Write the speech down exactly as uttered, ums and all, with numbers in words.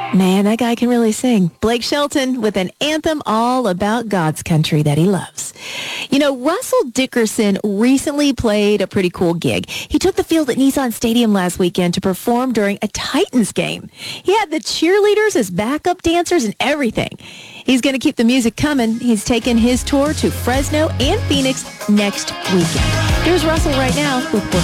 Man, that guy can really sing. Blake Shelton with an anthem all about God's country that he loves. You know, Russell Dickerson recently played a pretty cool gig. He took the field at Nissan Stadium last weekend to perform during a Titans game. He had the cheerleaders as backup dancers and everything. He's going to keep the music coming. He's taking his tour to Fresno and Phoenix next weekend. Here's Russell right now with